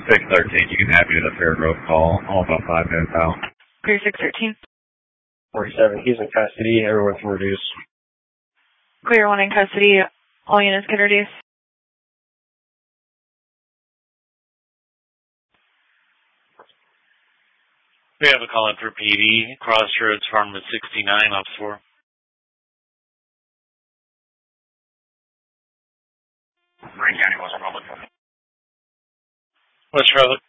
613, you can have me to the Fair Grove call. All about 5 minutes out. Clear 613. 47, he's in custody. Everyone can reduce. Clear 1 in custody. All units can reduce. We have a call in for PD. Crossroads Pharma 69, Ops 4. Green County, West Republic. West Republic.